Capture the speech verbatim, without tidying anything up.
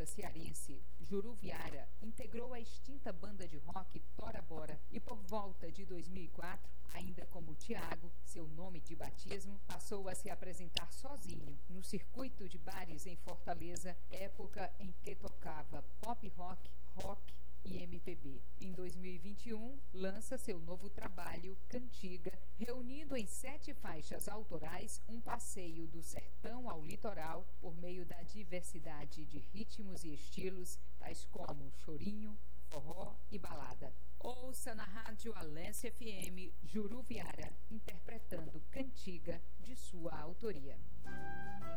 artista cearense Juruviara integrou a extinta banda de rock Tora Bora e por volta de dois mil e quatro, ainda como Tiago, seu nome de batismo, passou a se apresentar sozinho no circuito de bares em Fortaleza, época em que tocava pop rock, rock e M P B. Em dois mil e vinte e um, lança seu novo trabalho, Cantiga, reunindo em sete faixas autorais um passeio do sertão ao litoral por meio da diversidade de ritmos e estilos, tais como chorinho, forró e balada. Ouça na rádio Alesse F M Juruviara interpretando Cantiga de sua autoria.